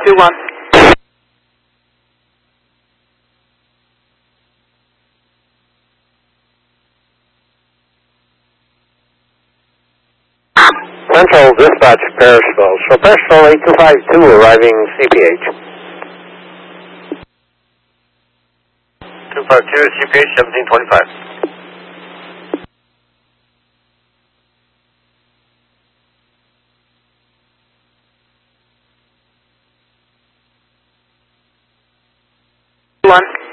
521. Central Dispatch, Parisville. So Parisville 8252 arriving CPH. 252, CPH 1725. One.